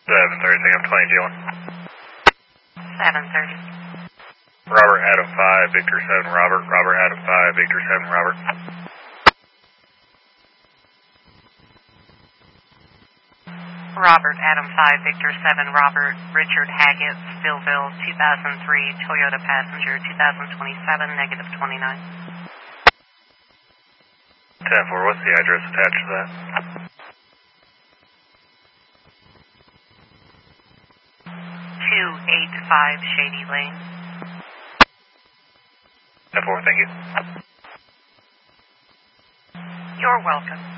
7:30, I'm 20 G1. 7:30. Robert, Adam 5, Victor 7, Robert. Robert, Adam 5, Victor 7, Robert. Robert, Adam 5, Victor 7, Robert. Richard Haggett, Stillville, 2003, Toyota passenger, 2027, -29. 10-4, what's the address attached to that? 285 Shady Lane. 10-4, thank you. You're welcome.